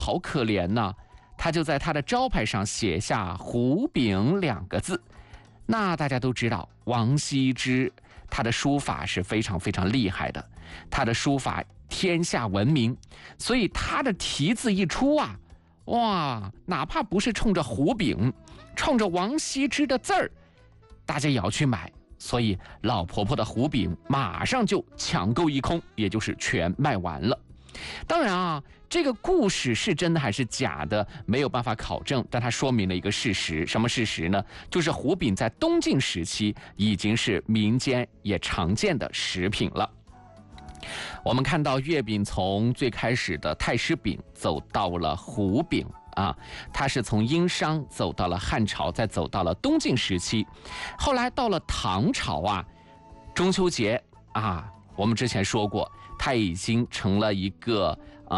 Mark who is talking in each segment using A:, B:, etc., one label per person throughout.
A: 好可怜呐，他就在他的招牌上写下胡饼2个字。那大家都知道王羲之他的书法是非常非常厉害的，他的书法天下闻名，所以他的题字一出啊，哇，哪怕不是冲着胡饼，冲着王羲之的字儿，大家也要去买。所以老婆婆的胡饼马上就抢购一空，也就是全卖完了。当然啊，这个故事是真的还是假的，没有办法考证，但它说明了一个事实。什么事实呢？就是胡饼在东晋时期已经是民间也常见的食品了。我们看到月饼从最开始的太师饼走到了胡饼啊，它是从殷商走到了汉朝，再走到了东晋时期，后来到了唐朝啊，中秋节啊，我们之前说过，它已经成了一个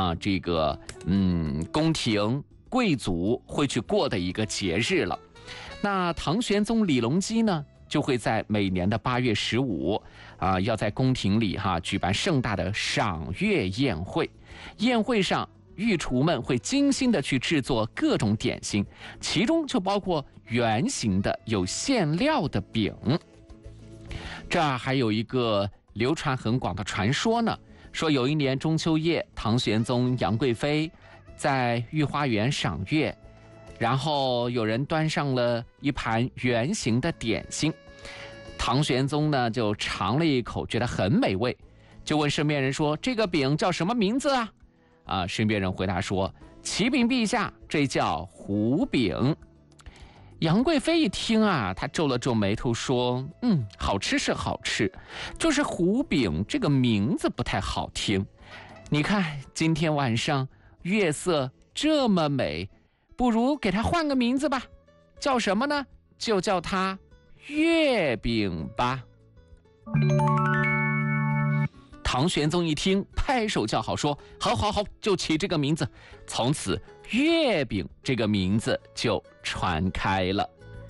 A: 宫廷贵族会去过的一个节日了。那唐玄宗李隆基呢，就会在每年的8月15要在宫廷里举办盛大的赏月宴会。宴会上，御厨们会精心的去制作各种点心，其中就包括圆形的有馅料的饼。这还有一个流传很广的传说呢，说有一年中秋夜，唐玄宗杨贵妃在御花园赏月，然后有人端上了一盘圆形的点心，唐玄宗呢就尝了一口，觉得很美味，就问身边人说：“这个饼叫什么名字啊？”身边人回答说：“启禀陛下，这叫胡饼。”杨贵妃一听啊，她皱了皱眉头说：“好吃是好吃，就是胡饼这个名字不太好听。你看今天晚上月色这么美，不如给它换个名字吧，叫什么呢？就叫它月饼吧。”唐玄宗一听，拍手叫好，说：“好好好，就起这个名字。”从此月饼这个名字就传开了。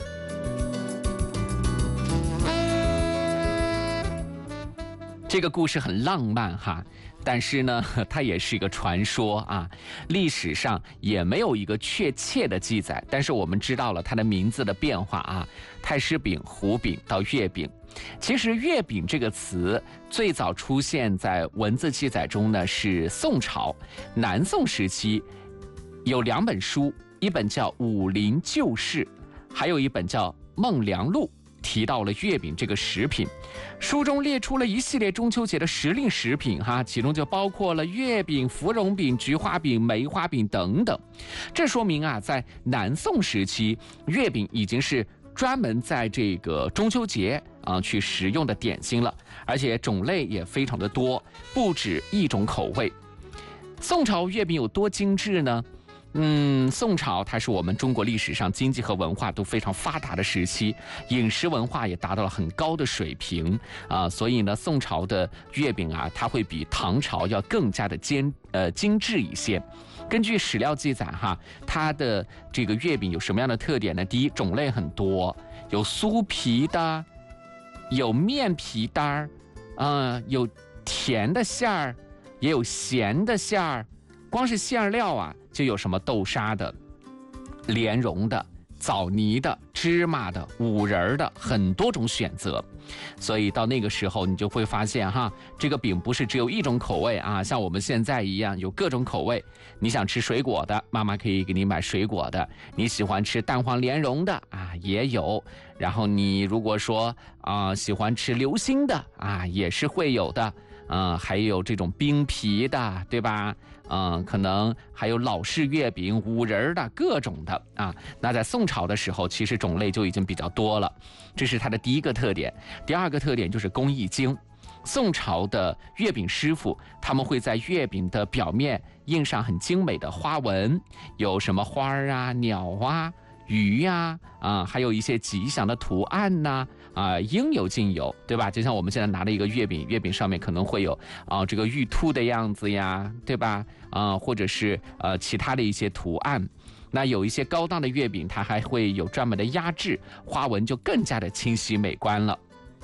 A: 这个故事很浪漫但是呢，它也是一个传说啊，历史上也没有一个确切的记载，但是我们知道了它的名字的变化啊，太师饼、胡饼到月饼。其实月饼这个词最早出现在文字记载中呢，是宋朝南宋时期有2本书，一本叫《武林旧事》，还有一本叫《孟良录》，提到了月饼这个食品。书中列出了一系列中秋节的时令食品其中就包括了月饼、芙蓉饼、菊花饼、梅花饼等等。这说明在南宋时期，月饼已经是专门在这个中秋节去食用的点心了，而且种类也非常的多，不止一种口味。宋朝月饼有多精致呢？宋朝它是我们中国历史上经济和文化都非常发达的时期，饮食文化也达到了很高的水平所以呢，宋朝的月饼它会比唐朝要更加的精致一些。根据史料记载它的这个月饼有什么样的特点呢？第一，种类很多，有酥皮的，有面皮的有甜的馅儿，也有咸的馅儿。光是馅料就有什么豆沙的、莲蓉的、枣泥的、芝麻的、五仁的，很多种选择。所以到那个时候你就会发现这个饼不是只有一种口味像我们现在一样有各种口味。你想吃水果的，妈妈可以给你买水果的；你喜欢吃蛋黄莲蓉的也有。然后你如果说喜欢吃流心的也是会有的。还有这种冰皮的，对吧？可能还有老式月饼、五仁的，各种的那在宋朝的时候，其实种类就已经比较多了，这是它的第一个特点。第二个特点就是工艺精。宋朝的月饼师傅，他们会在月饼的表面印上很精美的花纹，有什么花鸟鱼还有一些吉祥的图案应有尽有，对吧？就像我们现在拿的一个月饼，月饼上面可能会有这个玉兔的样子呀，对吧？或者是其他的一些图案。那有一些高档的月饼，它还会有专门的压制，花纹就更加的清晰美观了。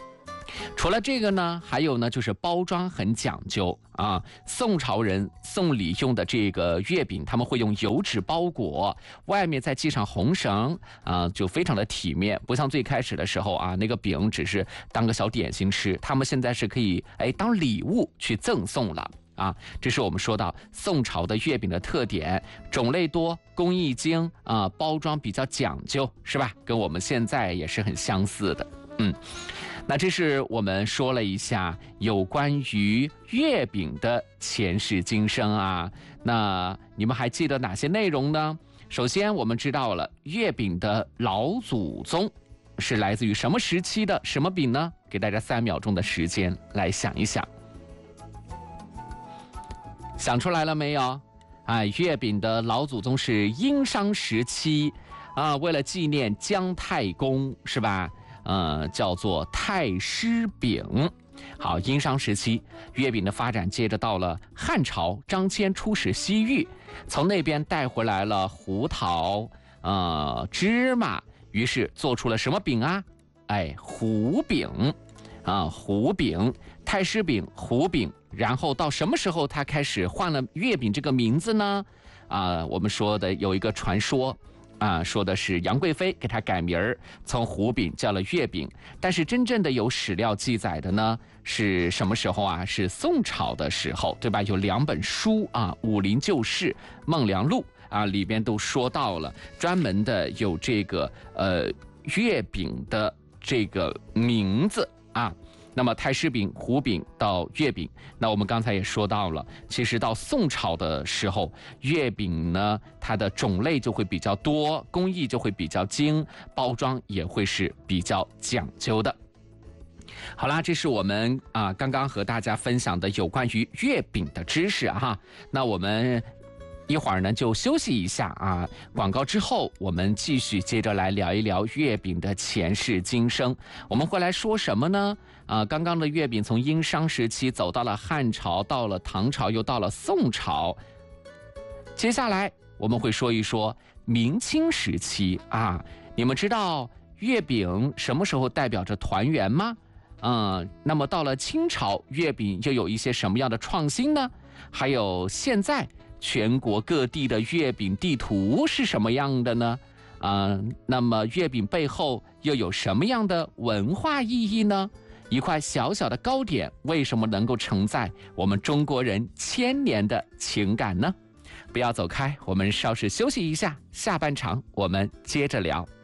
A: 除了这个呢，还有呢，就是包装很讲究啊。宋朝人送礼用的这个月饼，他们会用油纸包裹，外面再系上红绳啊，就非常的体面。不像最开始的时候啊，那个饼只是当个小点心吃，他们现在是可以当礼物去赠送了啊。这是我们说到宋朝的月饼的特点，种类多，工艺精啊，包装比较讲究，是吧？跟我们现在也是很相似的。那这是我们说了一下有关于月饼的前世今生啊。那你们还记得哪些内容呢？首先我们知道了月饼的老祖宗是来自于什么时期的什么饼呢？给大家3秒钟的时间来想一想，想出来了没有？月饼的老祖宗是殷商时期啊，为了纪念姜太公，是吧？叫做太师饼。好，殷商时期月饼的发展，接着到了汉朝，张骞出使西域，从那边带回来了胡桃、芝麻，于是做出了什么饼啊？糊饼啊，糊饼、太师饼、糊饼。然后到什么时候他开始换了月饼这个名字呢？我们说的有一个传说。说的是杨贵妃给他改名儿，从糊饼叫了月饼。但是真正的有史料记载的呢，是什么时候啊？是宋朝的时候，对吧？有2本书啊，《武林旧事》《孟良录》啊，里边都说到了，专门的有这个月饼的这个名字啊。那么太师饼、糊饼到月饼，那我们刚才也说到了，其实到宋朝的时候，月饼呢，它的种类就会比较多，工艺就会比较精，包装也会是比较讲究的。好啦，这是我们刚刚和大家分享的有关于月饼的知识哈。那我们一会儿呢就休息一下啊，广告之后我们继续接着来聊一聊月饼的前世今生。我们会来说什么呢？刚刚的月饼从殷商时期走到了汉朝，到了唐朝，又到了宋朝。接下来我们会说一说明清时期啊。你们知道月饼什么时候代表着团圆吗？那么到了清朝，月饼又有一些什么样的创新呢？还有现在全国各地的月饼地图是什么样的呢？那么月饼背后又有什么样的文化意义呢？一块小小的糕点为什么能够承载我们中国人1000年的情感呢？不要走开，我们稍事休息一下，下半场我们接着聊。